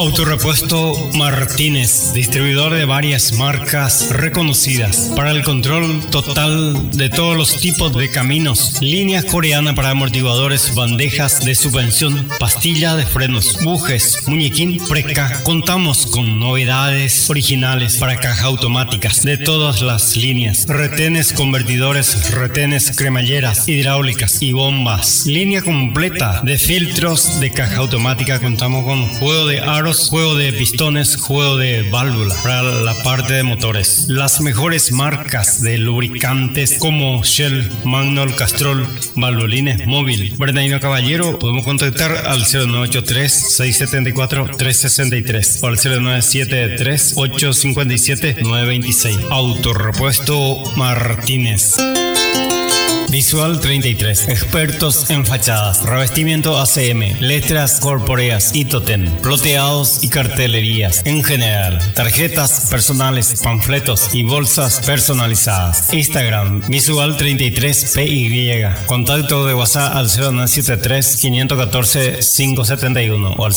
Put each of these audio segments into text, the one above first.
Autorepuesto Martínez, distribuidor de varias marcas reconocidas para el control total de todos los tipos de caminos. Línea coreana para amortiguadores, bandejas de suspensión, pastilla de frenos, bujes, muñequín, preca. Contamos con novedades originales para caja automáticas de todas las líneas. Retenes, convertidores, retenes, cremalleras, hidráulicas y bombas. Línea completa de filtros de caja automática. Contamos con juego de aros, juego de pistones, juego de válvula para la parte de motores. Las mejores marcas de lubricantes como Shell, Magnol, Castrol, Valvoline, Móvil. Bernardino Caballero, podemos contactar al 0983-674-363 o al 0973-857-926. Autorepuesto Martínez. Visual 33, expertos en fachadas, revestimiento ACM, letras corpóreas y totem, ploteados y cartelerías en general, tarjetas personales, panfletos y bolsas personalizadas. Instagram, Visual 33 PY. Contacto de WhatsApp al 0973-514-571 o al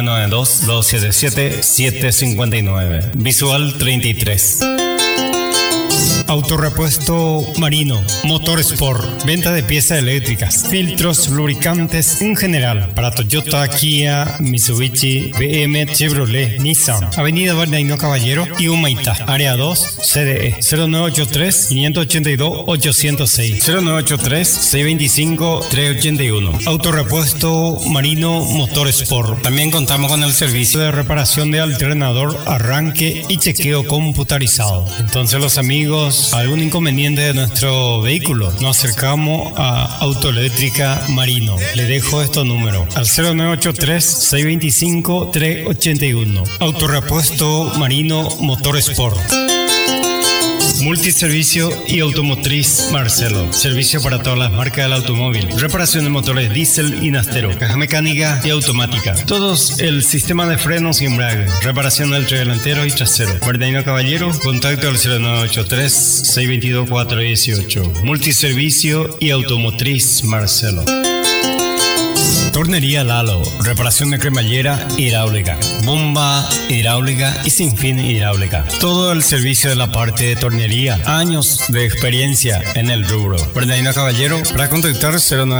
0992-277-759. Visual 33. Autorepuesto Marino, Motor Sport, venta de piezas eléctricas, filtros, lubricantes en general para Toyota, Kia, Mitsubishi, BM, Chevrolet, Nissan. Avenida Bernardino Caballero y Humaitá, área 2, CDE, 0983-582-806, 0983-625-381. Autorepuesto Marino, Motor Sport. También contamos con el servicio de reparación de alternador, arranque y chequeo computarizado. Entonces los amigos, algún inconveniente de nuestro vehículo, nos acercamos a Autoeléctrica Marino. Le dejo estos números al 0983-625-381. Autorepuesto Marino, Motor Sport. Multiservicio y automotriz Marcelo. Servicio para todas las marcas del automóvil. Reparación de motores diésel y nastero. Caja mecánica y automática. Todos el sistema de frenos y embrague. Reparación del tren delantero y trasero. Bernardino Caballero. Contacto al 0983-622-418. Multiservicio y automotriz Marcelo. Tornería Lalo, reparación de cremallera hidráulica, bomba hidráulica y sin fin hidráulica. Todo el servicio de la parte de tornería, años de experiencia en el rubro. Bernardino Caballero, para contactar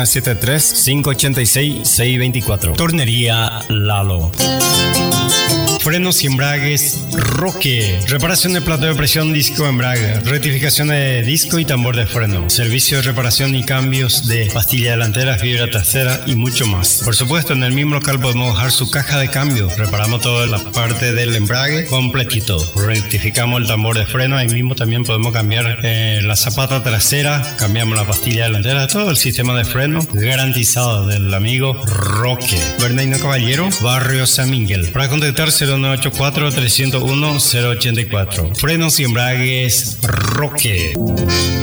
0973-586-624. Tornería Lalo. Frenos y embragues Roque. Reparación de plato de presión, disco, embrague. Rectificación de disco y tambor de freno. Servicio de reparación y cambios de pastilla delantera, fibra trasera y mucho más. Por supuesto, en el mismo local podemos dejar su caja de cambio. Reparamos toda la parte del embrague completito. Rectificamos el tambor de freno. Ahí mismo también podemos cambiar la zapata trasera. Cambiamos la pastilla delantera. Todo el sistema de freno garantizado del amigo Roque. Bernardino Caballero, Barrio San Miguel. Para contactar 0984-301-084. Frenos y embragues Roque.